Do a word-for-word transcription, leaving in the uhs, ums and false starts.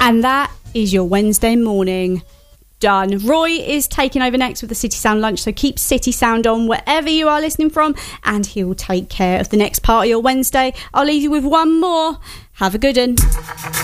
And that is your Wednesday morning done. Roy is taking over next with the City Sound Lunch, so keep City Sound on wherever you are listening from, and he will take care of the next part of your Wednesday. I'll leave you with one more. Have a good one.